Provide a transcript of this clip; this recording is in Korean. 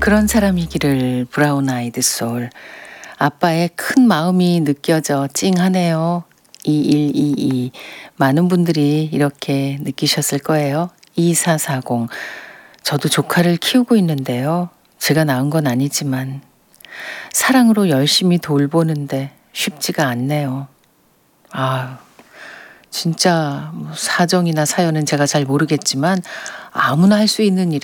그런 사람이기를 브라운 아이드 소울. 아빠의 큰 마음이 느껴져 찡하네요. 2122. 많은 분들이 이렇게 느끼셨을 거예요. 2440. 저도 조카를 키우고 있는데요. 제가 낳은 건 아니지만 사랑으로 열심히 돌보는데 쉽지가 않네요. 아, 진짜 뭐 사정이나 사연은 제가 잘 모르겠지만 아무나 할 수 있는 일